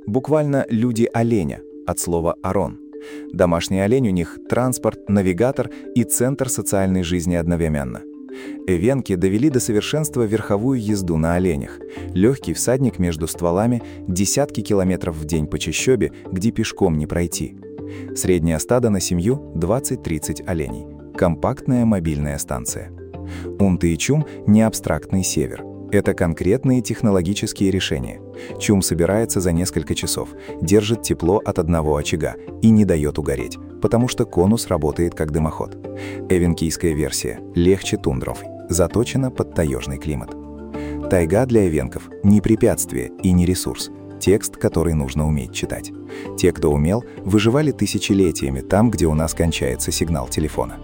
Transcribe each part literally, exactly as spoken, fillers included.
буквально люди-оленя, от слова «арон». Домашний олень у них — транспорт, навигатор и центр социальной жизни одновременно. Эвенки довели до совершенства верховую езду на оленях. Легкий всадник между стволами, десятки километров в день по чащобе, где пешком не пройти. Среднее стадо на семью — двадцать-тридцать оленей. Компактная мобильная станция. Умты и Чум — не абстрактный север. Это конкретные технологические решения. Чум собирается за несколько часов, держит тепло от одного очага и не дает угореть, потому что конус работает как дымоход. Эвенкийская версия легче тундровой, заточена под таежный климат. Тайга для эвенков — не препятствие и не ресурс. Текст, который нужно уметь читать. Те, кто умел, выживали тысячелетиями там, где у нас кончается сигнал телефона.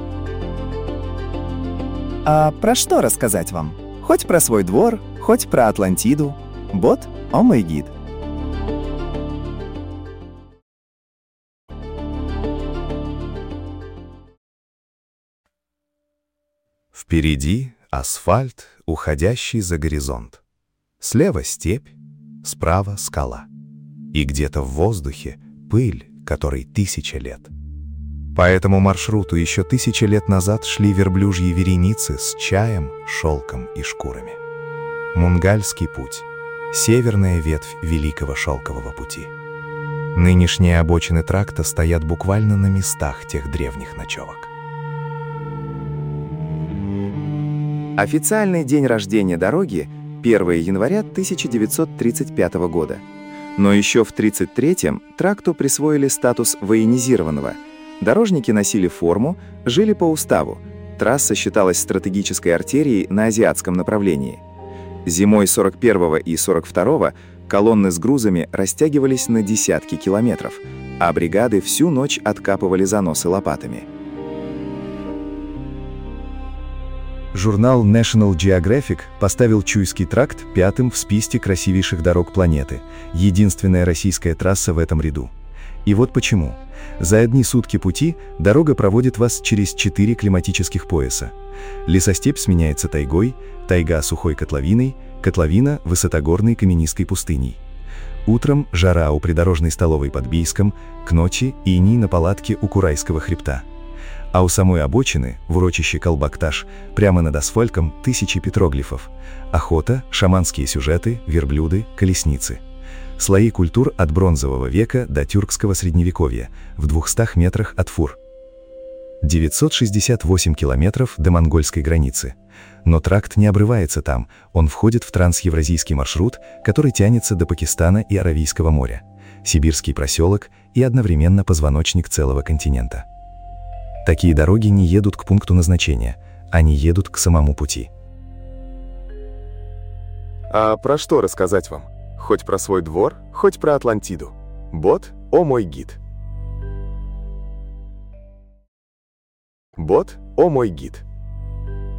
А про что рассказать вам? Хоть про свой двор, хоть про Атлантиду. Бот — о мой гид. Впереди асфальт, уходящий за горизонт. Слева степь, справа скала. И где-то в воздухе пыль, которой тысяча лет. По этому маршруту еще тысячи лет назад шли верблюжьи вереницы с чаем, шелком и шкурами. Мунгальский путь — северная ветвь Великого Шелкового пути. Нынешние обочины тракта стоят буквально на местах тех древних ночевок. Официальный день рождения дороги — первое января тысяча девятьсот тридцать пятого года. Но еще в тридцать третьем тракту присвоили статус военизированного. Дорожники носили форму, жили по уставу. Трасса считалась стратегической артерией на азиатском направлении. Зимой сорок первого и сорок второго колонны с грузами растягивались на десятки километров, а бригады всю ночь откапывали заносы лопатами. Журнал National Geographic поставил Чуйский тракт пятым в списке красивейших дорог планеты, единственная российская трасса в этом ряду. И вот почему. За одни сутки пути дорога проводит вас через четыре климатических пояса. Лесостепь сменяется тайгой, тайга сухой котловиной, котловина высотогорной каменистой пустыней. Утром жара у придорожной столовой под Бийском, к ночи иней на палатке у Курайского хребта. А у самой обочины, в урочище Калбакташ, прямо над асфальтом тысячи петроглифов. Охота, шаманские сюжеты, верблюды, колесницы. Слои культур от бронзового века до тюркского средневековья, в двухстах метрах от Фур. девятьсот шестьдесят восемь километров до монгольской границы. Но тракт не обрывается там, он входит в трансевразийский маршрут, который тянется до Пакистана и Аравийского моря. Сибирский проселок и одновременно позвоночник целого континента. Такие дороги не едут к пункту назначения, они едут к самому пути. А про что рассказать вам? Хоть про свой двор, хоть про Атлантиду. Бот — о мой гид. Бот — о мой гид.